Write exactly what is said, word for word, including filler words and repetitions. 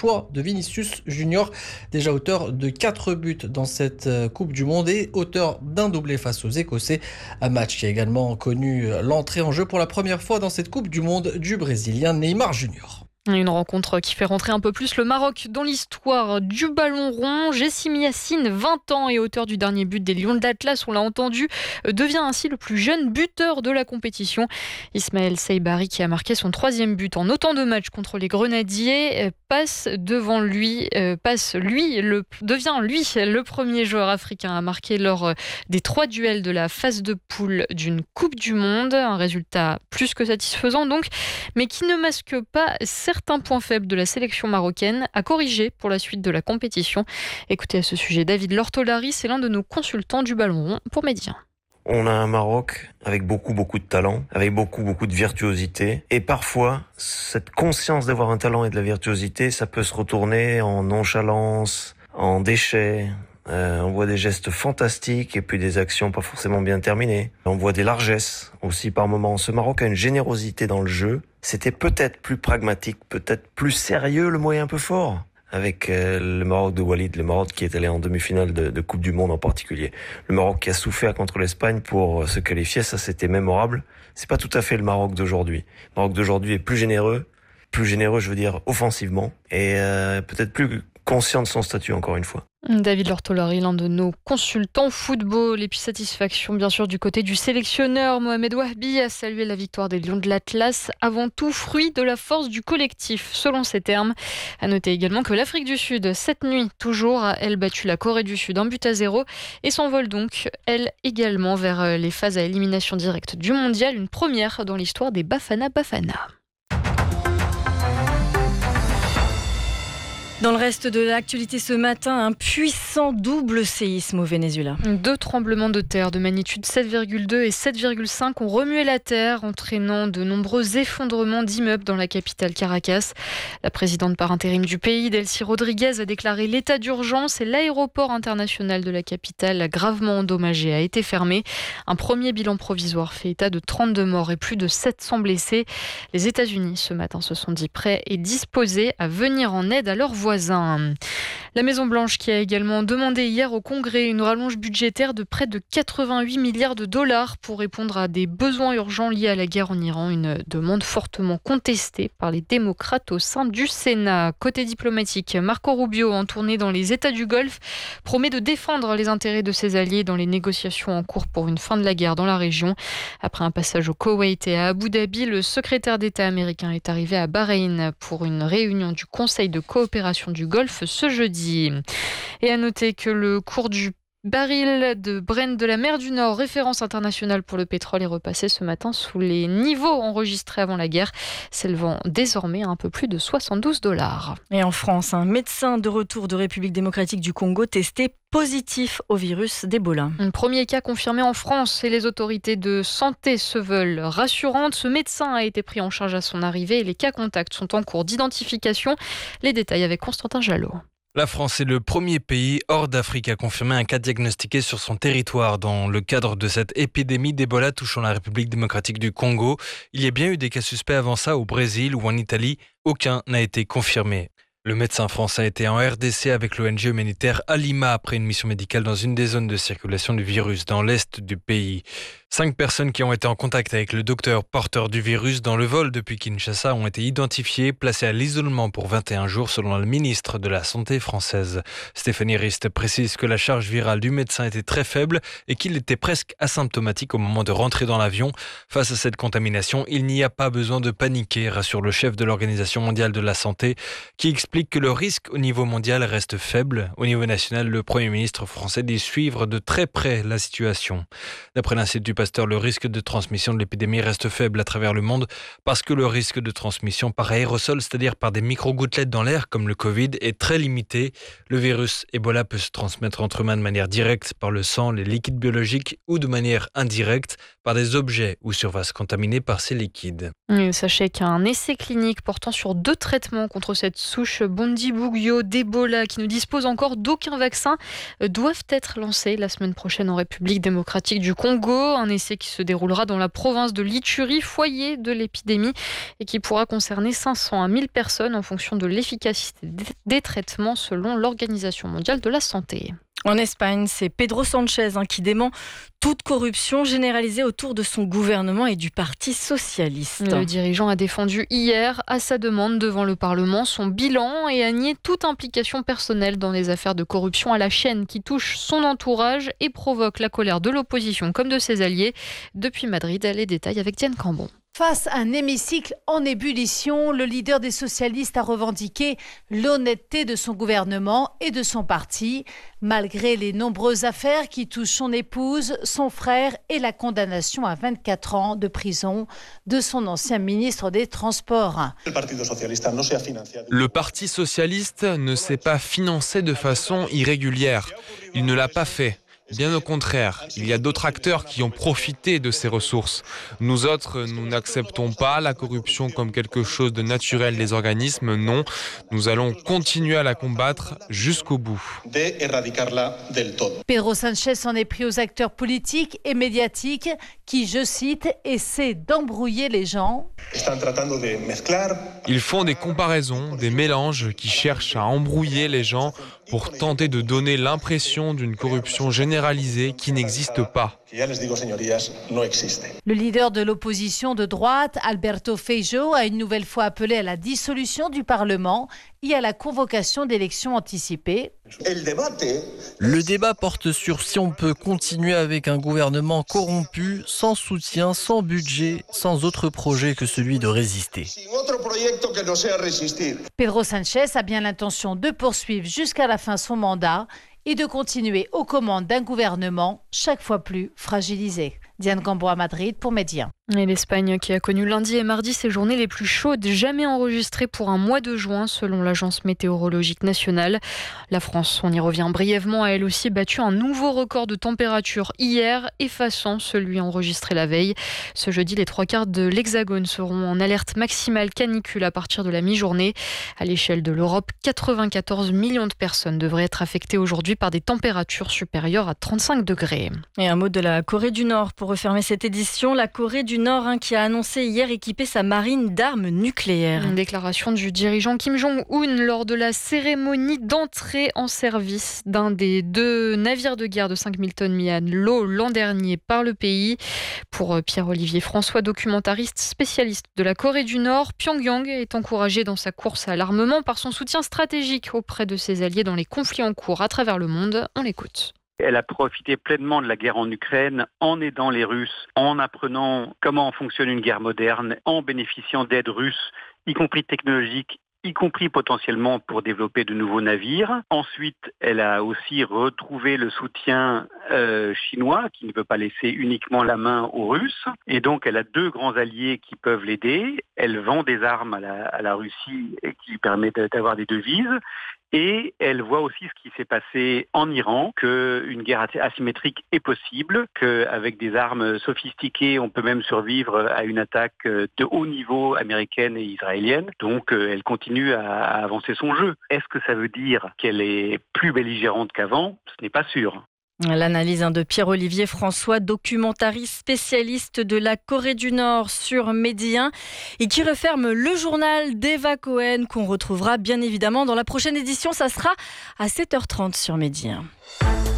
choix de Vinicius Junior, déjà auteur de quatre buts dans cette Coupe du Monde et auteur d'un doublé face aux Écossais. Un match qui a également connu l'entrée en jeu pour la première fois dans cette Coupe du Monde du Brésilien Neymar Junior. Une rencontre qui fait rentrer un peu plus le Maroc dans l'histoire du ballon rond. Jessim Yassine, vingt ans et auteur du dernier but des Lions de l'Atlas, on l'a entendu, devient ainsi le plus jeune buteur de la compétition. Ismaël Saibari, qui a marqué son troisième but en autant de matchs contre les Grenadiers, passe devant lui, euh, passe lui, le, devient lui le premier joueur africain à marquer lors des trois duels de la phase de poule d'une Coupe du Monde. Un résultat plus que satisfaisant donc, mais qui ne masque pas certains points faibles de la sélection marocaine à corriger pour la suite de la compétition. Écoutez à ce sujet David Lortolari, c'est l'un de nos consultants du ballon rond pour Média. On a un Maroc avec beaucoup, beaucoup de talent, avec beaucoup, beaucoup de virtuosité. Et parfois, cette conscience d'avoir un talent et de la virtuosité, ça peut se retourner en nonchalance, en déchets. Euh, on voit des gestes fantastiques et puis des actions pas forcément bien terminées. On voit des largesses aussi par moments. Ce Maroc a une générosité dans le jeu. C'était peut-être plus pragmatique, peut-être plus sérieux, le mot est un peu fort, avec euh, le Maroc de Walid, le Maroc qui est allé en demi-finale de, de Coupe du Monde en particulier. Le Maroc qui a souffert contre l'Espagne pour se qualifier, ça c'était mémorable. C'est pas tout à fait le Maroc d'aujourd'hui. Le Maroc d'aujourd'hui est plus généreux, plus généreux je veux dire offensivement, et euh, peut-être plus conscient de son statut encore une fois. David Lortolari, l'un de nos consultants football. Et puis satisfaction bien sûr du côté du sélectionneur. Mohamed Wahbi a salué la victoire des Lions de l'Atlas, avant tout fruit de la force du collectif, selon ses termes. À noter également que l'Afrique du Sud, cette nuit toujours, a elle battu la Corée du Sud un but à zéro et s'envole donc elle également vers les phases à élimination directe du mondial, une première dans l'histoire des Bafana Bafana. Dans le reste de l'actualité ce matin, un puissant double séisme au Venezuela. Deux tremblements de terre de magnitude sept virgule deux et sept virgule cinq ont remué la terre, entraînant de nombreux effondrements d'immeubles dans la capitale Caracas. La présidente par intérim du pays, Delcy Rodriguez, a déclaré l'état d'urgence et l'aéroport international de la capitale, gravement endommagé, a été fermé. Un premier bilan provisoire fait état de trente-deux morts et plus de sept cents blessés. Les États-Unis, ce matin, se sont dit prêts et disposés à venir en aide à leurs voisins. La Maison-Blanche qui a également demandé hier au Congrès une rallonge budgétaire de près de quatre-vingt-huit milliards de dollars pour répondre à des besoins urgents liés à la guerre en Iran, une demande fortement contestée par les démocrates au sein du Sénat. Côté diplomatique, Marco Rubio, en tournée dans les États du Golfe, promet de défendre les intérêts de ses alliés dans les négociations en cours pour une fin de la guerre dans la région. Après un passage au Koweït et à Abu Dhabi, le secrétaire d'État américain est arrivé à Bahreïn pour une réunion du Conseil de coopération du Golfe ce jeudi. Et à noter que le cours du baril de Brent de la mer du Nord, référence internationale pour le pétrole, est repassé ce matin sous les niveaux enregistrés avant la guerre, s'élevant désormais à un peu plus de soixante-douze dollars. Et en France, un médecin de retour de République démocratique du Congo testé positif au virus d'Ebola. Un premier cas confirmé en France et les autorités de santé se veulent rassurantes. Ce médecin a été pris en charge à son arrivée et les cas contacts sont en cours d'identification. Les détails avec Constantin Jalot. La France est le premier pays hors d'Afrique à confirmer un cas diagnostiqué sur son territoire. Dans le cadre de cette épidémie d'Ebola touchant la République démocratique du Congo, il y a bien eu des cas suspects avant ça au Brésil ou en Italie. Aucun n'a été confirmé. Le médecin français était en R D C avec l'O N G humanitaire Alima après une mission médicale dans une des zones de circulation du virus dans l'est du pays. Cinq personnes qui ont été en contact avec le docteur porteur du virus dans le vol depuis Kinshasa ont été identifiées, placées à l'isolement pour vingt et un jours selon le ministre de la Santé française. Stéphanie Rist précise que la charge virale du médecin était très faible et qu'il était presque asymptomatique au moment de rentrer dans l'avion. Face à cette contamination, il n'y a pas besoin de paniquer, rassure le chef de l'Organisation mondiale de la santé, qui explique que le risque au niveau mondial reste faible. Au niveau national, le Premier ministre français dit suivre de très près la situation. D'après l'Institut Pasteur, le risque de transmission de l'épidémie reste faible à travers le monde parce que le risque de transmission par aérosol, c'est-à-dire par des micro-gouttelettes dans l'air comme le Covid, est très limité. Le virus Ebola peut se transmettre entre humains de manière directe par le sang, les liquides biologiques ou de manière indirecte par des objets ou surfaces contaminées par ces liquides. Et sachez qu'un essai clinique portant sur deux traitements contre cette souche souches Bundibugyo d'Ebola qui ne disposent encore d'aucun vaccin doivent être lancées la semaine prochaine en République démocratique du Congo. Un essai qui se déroulera dans la province de l'Ituri, foyer de l'épidémie, et qui pourra concerner cinq cents à mille personnes en fonction de l'efficacité des traitements selon l'Organisation mondiale de la santé. En Espagne, c'est Pedro Sánchez hein, qui dément toute corruption généralisée autour de son gouvernement et du Parti socialiste. Le dirigeant a défendu hier, à sa demande devant le Parlement, son bilan et a nié toute implication personnelle dans les affaires de corruption à la chaîne qui touchent son entourage et provoquent la colère de l'opposition comme de ses alliés. Depuis Madrid, les détails avec Diane Cambon. Face à un hémicycle en ébullition, le leader des socialistes a revendiqué l'honnêteté de son gouvernement et de son parti, malgré les nombreuses affaires qui touchent son épouse, son frère et la condamnation à vingt-quatre ans de prison de son ancien ministre des Transports. Le Parti socialiste ne s'est pas financé de façon irrégulière. Il ne l'a pas fait. Bien au contraire, il y a d'autres acteurs qui ont profité de ces ressources. Nous autres, nous n'acceptons pas la corruption comme quelque chose de naturel des organismes, non. Nous allons continuer à la combattre jusqu'au bout. Pedro Sánchez s'en est pris aux acteurs politiques et médiatiques qui, je cite, essaient d'embrouiller les gens. Ils font des comparaisons, des mélanges qui cherchent à embrouiller les gens pour tenter de donner l'impression d'une corruption généralisée qui n'existe pas. Le leader de l'opposition de droite, Alberto Feijóo, a une nouvelle fois appelé à la dissolution du Parlement et à la convocation d'élections anticipées. Le débat porte sur si on peut continuer avec un gouvernement corrompu, sans soutien, sans budget, sans autre projet que celui de résister. Pedro Sánchez a bien l'intention de poursuivre jusqu'à la fin son mandat et de continuer aux commandes d'un gouvernement chaque fois plus fragilisé. Diane Cambon à Madrid pour Média. Et l'Espagne qui a connu lundi et mardi ses journées les plus chaudes jamais enregistrées pour un mois de juin selon l'Agence météorologique nationale. La France, on y revient brièvement, a elle aussi battu un nouveau record de température hier, effaçant celui enregistré la veille. Ce jeudi, les trois quarts de l'Hexagone seront en alerte maximale canicule à partir de la mi-journée. À l'échelle de l'Europe, quatre-vingt-quatorze millions de personnes devraient être affectées aujourd'hui par des températures supérieures à trente-cinq degrés. Et un mot de la Corée du Nord pour refermer cette édition. La Corée du Nord hein, qui a annoncé hier équiper sa marine d'armes nucléaires. Une déclaration du dirigeant Kim Jong-un lors de la cérémonie d'entrée en service d'un des deux navires de guerre de cinq mille tonnes mis à l'eau l'an dernier par le pays. Pour Pierre-Olivier François, documentariste spécialiste de la Corée du Nord, Pyongyang est encouragé dans sa course à l'armement par son soutien stratégique auprès de ses alliés dans les conflits en cours à travers le monde. On l'écoute. Elle a profité pleinement de la guerre en Ukraine en aidant les Russes, en apprenant comment fonctionne une guerre moderne, en bénéficiant d'aides russes, y compris technologiques, y compris potentiellement pour développer de nouveaux navires. Ensuite, elle a aussi retrouvé le soutien euh, chinois, qui ne peut pas laisser uniquement la main aux Russes. Et donc, elle a deux grands alliés qui peuvent l'aider. Elle vend des armes à la, à la Russie et qui lui permet d'avoir des devises. Et elle voit aussi ce qui s'est passé en Iran, qu'une guerre asymétrique est possible, qu'avec des armes sophistiquées, on peut même survivre à une attaque de haut niveau américaine et israélienne. Donc elle continue à avancer son jeu. Est-ce que ça veut dire qu'elle est plus belligérante qu'avant ? Ce n'est pas sûr. L'analyse de Pierre-Olivier François, documentariste spécialiste de la Corée du Nord sur Média et qui referme le journal d'Eva Cohen qu'on retrouvera bien évidemment dans la prochaine édition. Ça sera à sept heures trente sur Média.